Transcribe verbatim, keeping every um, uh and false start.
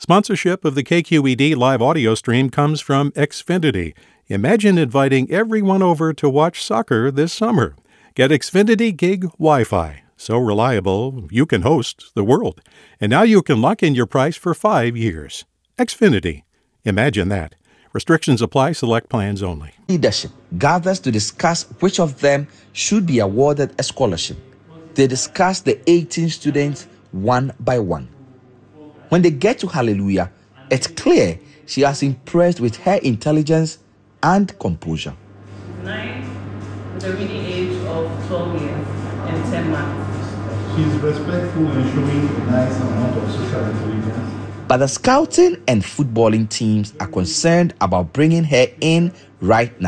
Sponsorship of the K Q E D live audio stream comes from Xfinity. Imagine inviting everyone over to watch soccer this summer. Get Xfinity Gig Wi-Fi. So reliable, you can host the world. And now you can lock in your price for five years. Xfinity. Imagine that. Restrictions apply. Select plans only. Leadership gathers to discuss which of them should be awarded a scholarship. They discuss the eighteen students one by one. When they get to Hallelujah, it's clear she has impressed with her intelligence and composure. Nine, with a reading age of twelve years and ten months. She's respectful and showing a nice amount of social intelligence. But the scouting and footballing teams are concerned about bringing her in right now.